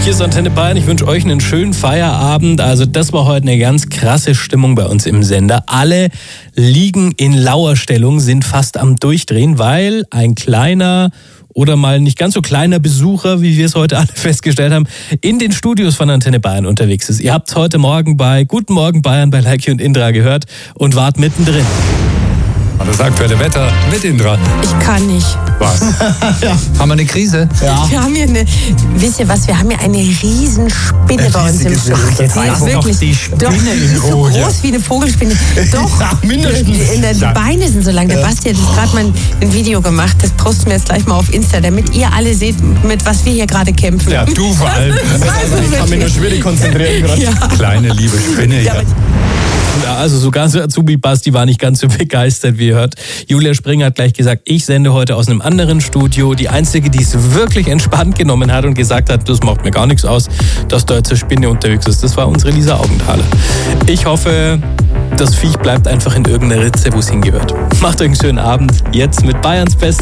Hier ist Antenne Bayern. Ich wünsche euch einen schönen Feierabend. Also das war heute eine ganz krasse Stimmung bei uns im Sender. Alle liegen in Lauerstellung, sind fast am Durchdrehen, weil ein kleiner oder mal nicht ganz so kleiner Besucher, wie wir es heute alle festgestellt haben, in den Studios von Antenne Bayern unterwegs ist. Ihr habt heute Morgen bei Guten Morgen Bayern bei Leiki und Indra gehört und wart mittendrin. Das aktuelle Wetter mit Indra. Ich kann nicht. Was? Ja. Haben wir eine Krise? Ja. Wir haben hier wisst ihr was, wir haben hier eine Riesenspinne bei uns im Studio. Die ist wirklich, die ist so groß wie eine Vogelspinne. Doch, Ja, mindestens. Die Beine sind so lang. Der Basti hat jetzt gerade mal ein Video gemacht, das posten wir jetzt gleich mal auf Insta, damit ihr alle seht, mit was wir hier gerade kämpfen. Ja, du vor allem. Ich kann mich nur schwierig konzentrieren gerade. Ja. Kleine liebe Spinne. Ja, Ja, also sogar so Azubi-Basti war nicht ganz so begeistert, wie ihr hört. Julia Springer hat gleich gesagt, ich sende heute aus einem anderen Studio. Die Einzige, die es wirklich entspannt genommen hat und gesagt hat, das macht mir gar nichts aus, dass da jetzt eine Spinne unterwegs ist. Das war unsere Lisa Augenthaler. Ich hoffe, das Viech bleibt einfach in irgendeiner Ritze, wo es hingehört. Macht euch einen schönen Abend. Jetzt mit Bayerns Best.